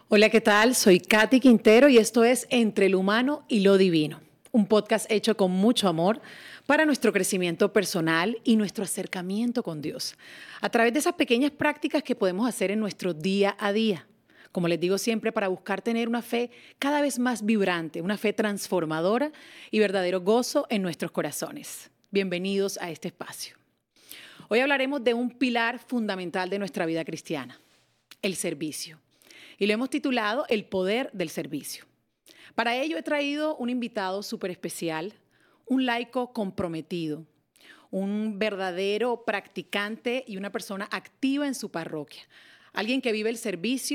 Hola, ¿qué tal? Soy Katy Quintero y esto es Entre lo Humano y lo Divino, un podcast hecho con mucho amor para nuestro crecimiento personal y nuestro acercamiento con Dios, a través de esas pequeñas prácticas que podemos hacer en nuestro día a día. Como les digo siempre, para buscar tener una fe cada vez más vibrante, una fe transformadora y verdadero gozo en nuestros corazones. Bienvenidos a este espacio. Hoy hablaremos de un pilar fundamental de nuestra vida cristiana, el servicio. Y lo hemos titulado El poder del servicio. Para ello he traído un invitado súper especial, un laico comprometido, un verdadero practicante y una persona activa en su parroquia. Alguien que vive el servicio